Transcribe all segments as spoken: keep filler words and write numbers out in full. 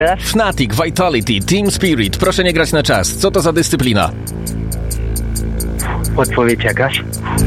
Fnatic, Vitality, Team Spirit. Proszę nie grać na czas. Co to za dyscyplina? Odpowiedź jakaś?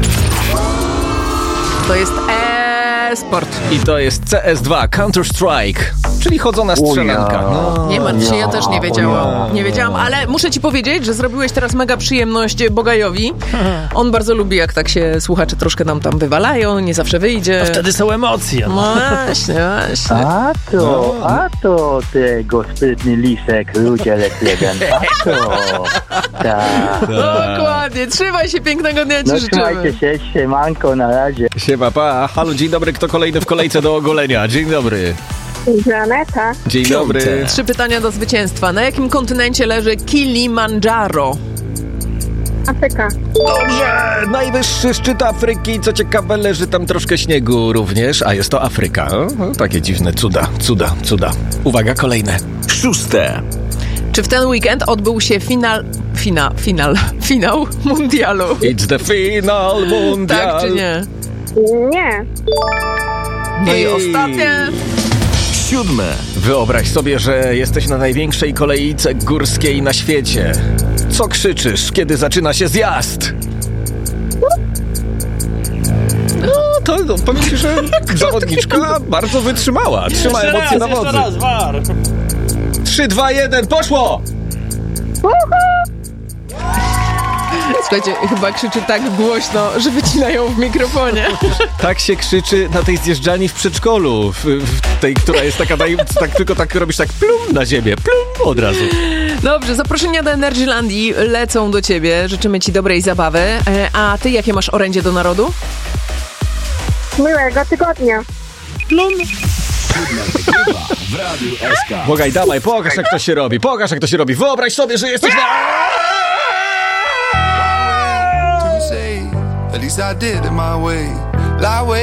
To jest e-sport. I to jest C S dwa, Counter-Strike, czyli chodzona strzelanka. No, Nie martw się, ja ja, też nie wiedziałam. ja. Nie wiedziałam, ale muszę ci powiedzieć, że zrobiłeś teraz mega przyjemność Bogajowi. On bardzo lubi, jak tak się słuchacze troszkę nam tam wywalają, nie zawsze wyjdzie. Wtedy są emocje. No właśnie, właśnie. A to, a to tego sprytny lisek, ludzie leplegan. A to, tak. Dokładnie. Trzymaj się, pięknego dnia ci No życzymy. trzymajcie się, siemanko, na razie. Siema, pa. Halo, dzień dobry, kto kolejny w kolejce do ogolenia? Dzień dobry. Żaneta. Dzień dobry. Trzy pytania do zwycięstwa. Na jakim kontynencie leży Kilimandżaro? Afryka. Dobrze, najwyższy szczyt Afryki. Co ciekawe, leży tam troszkę śniegu również, a jest to Afryka. O, takie dziwne cuda, cuda, cuda. Uwaga, kolejne. Szóste. Czy w ten weekend odbył się final... Fina, final, finał mundialu? It's the final mundial. Tak czy nie? Nie. No i I- ostatnie. Siódme. Wyobraź sobie, że jesteś na największej kolejce górskiej na świecie. Co krzyczysz, kiedy zaczyna się zjazd? No, to no, powiem ci, że zawodniczka bardzo wytrzymała. Trzyma emocje na wodzy. raz, war. trzy, dwa, jeden, poszło! Słuchajcie, chyba krzyczy tak głośno, że wycinają w mikrofonie. Tak się krzyczy na tej zjeżdżalni w przedszkolu. W, w tej, która jest taka, naj, tak, tylko tak robisz tak plum na ziemię. Plum od razu. Dobrze, zaproszenia do Energylandii lecą do ciebie. Życzymy ci dobrej zabawy. E, A ty jakie masz orędzie do narodu? Miłego tygodnia. W Radiu S K. Bogaj, dawaj, pokaż jak to się robi. Pokaż jak to się robi. Wyobraź sobie, że jesteś na... At least I did it my way. Lie way